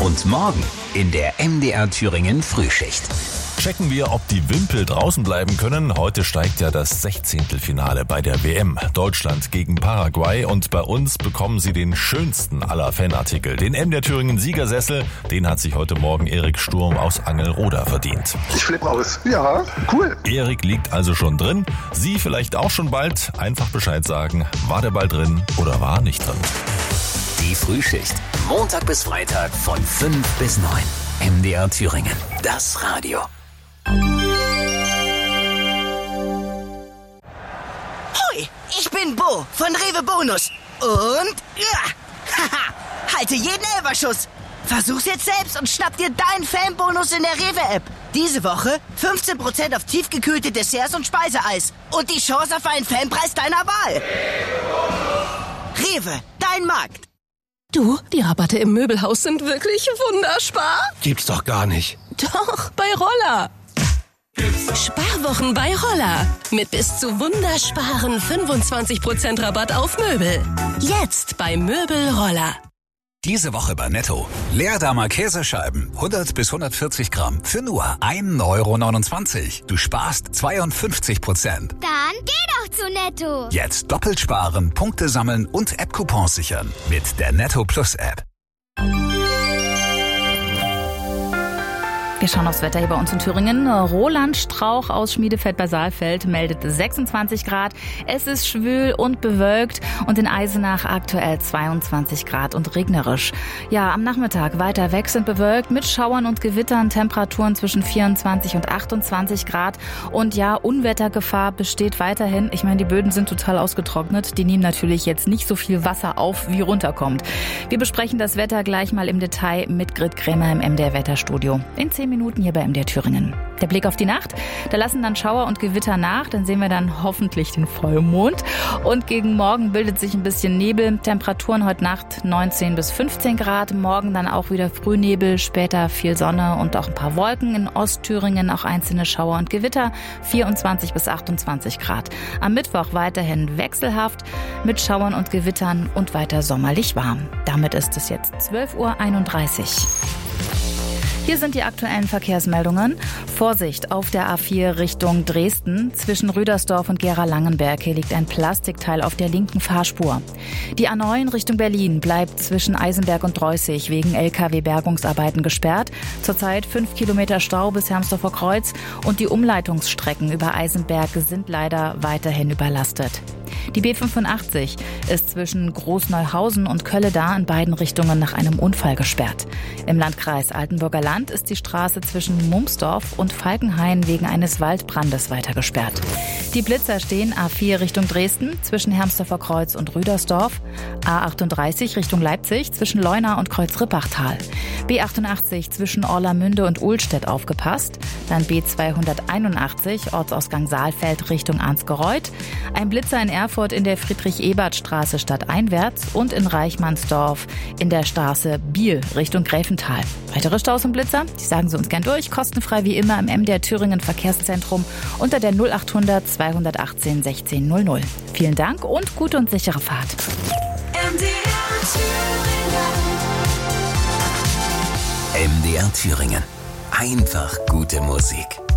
Und morgen in der MDR Thüringen Frühschicht. Checken wir, ob die Wimpel draußen bleiben können. Heute steigt ja das 16. Finale bei der WM. Deutschland gegen Paraguay. Und bei uns bekommen Sie den schönsten aller Fanartikel. Den MDR Thüringen Siegersessel. Den hat sich heute Morgen Erik Sturm aus Angelroda verdient. Ich flippe aus. Ja, cool. Erik liegt also schon drin. Sie vielleicht auch schon bald. Einfach Bescheid sagen. War der bald drin oder war er nicht drin? Die Frühschicht. Montag bis Freitag von 5 bis 9. MDR Thüringen. Das Radio. Hoi, ich bin Bo von Rewe Bonus. Und haha, halte jeden Elferschuss. Versuch's jetzt selbst und schnapp dir deinen Fanbonus in der Rewe-App. Diese Woche 15% auf tiefgekühlte Desserts und Speiseeis. Und die Chance auf einen Fanpreis deiner Wahl. Rewe, dein Markt. Du, die Rabatte im Möbelhaus sind wirklich wunderspar. Gibt's doch gar nicht. Doch, bei Roller. Sparwochen bei Roller. Mit bis zu wundersparen 25% Rabatt auf Möbel. Jetzt bei Möbel Roller. Diese Woche bei Netto. Leerdammer Käsescheiben, 100 bis 140 Gramm, für nur 1,29 €. Du sparst 52%. Dann geh doch zu Netto. Jetzt doppelt sparen, Punkte sammeln und App-Coupons sichern. Mit der Netto Plus App. Wir schauen aufs Wetter hier bei uns in Thüringen. Roland Strauch aus Schmiedefeld bei Saalfeld meldet 26 Grad. Es ist schwül und bewölkt und in Eisenach aktuell 22 Grad und regnerisch. Ja, am Nachmittag weiter wechselnd bewölkt mit Schauern und Gewittern, Temperaturen zwischen 24 und 28 Grad. Und ja, Unwettergefahr besteht weiterhin. Ich meine, die Böden sind total ausgetrocknet. Die nehmen natürlich jetzt nicht so viel Wasser auf, wie runterkommt. Wir besprechen das Wetter gleich mal im Detail mit Grit Krämer im MDR Wetterstudio. In 10 Minuten hier bei MDR Thüringen. Der Blick auf die Nacht, da lassen dann Schauer und Gewitter nach, dann sehen wir dann hoffentlich den Vollmond. Und gegen Morgen bildet sich ein bisschen Nebel, Temperaturen heute Nacht 19 bis 15 Grad, morgen dann auch wieder Frühnebel, später viel Sonne und auch ein paar Wolken, in Ostthüringen auch einzelne Schauer und Gewitter, 24 bis 28 Grad. Am Mittwoch weiterhin wechselhaft mit Schauern und Gewittern und weiter sommerlich warm. Damit ist es jetzt 12:31 Uhr. Hier sind die aktuellen Verkehrsmeldungen. Vorsicht auf der A4 Richtung Dresden. Zwischen Rüdersdorf und Gera-Langenberg. Hier liegt ein Plastikteil auf der linken Fahrspur. Die A9 Richtung Berlin bleibt zwischen Eisenberg und Dreußig wegen LKW-Bergungsarbeiten gesperrt. Zurzeit 5 Kilometer Stau bis Hermsdorfer Kreuz und die Umleitungsstrecken über Eisenberg sind leider weiterhin überlastet. Die B85 ist zwischen Großneuhausen und Kölle-Dar in beiden Richtungen nach einem Unfall gesperrt. Im Landkreis Altenburger Land ist die Straße zwischen Mumsdorf und Falkenhain wegen eines Waldbrandes weiter gesperrt. Die Blitzer stehen A4 Richtung Dresden zwischen Hermsdorfer Kreuz und Rüdersdorf, A38 Richtung Leipzig zwischen Leuna und Kreuz-Rippachtal, B88 zwischen Orlamünde und Uhlstedt aufgepasst, dann B281 Ortsausgang Saalfeld Richtung Arnsgereuth, ein Blitzer in Erfurt in der Friedrich-Ebert-Straße stadteinwärts und in Reichmannsdorf in der Straße Biel Richtung Gräfental. Weitere Staus und Blitzer, die sagen Sie uns gern durch, kostenfrei wie immer im MDR Thüringen Verkehrszentrum unter der 0800 218 1600. Vielen Dank und gute und sichere Fahrt. MDR Thüringen. Einfach gute Musik.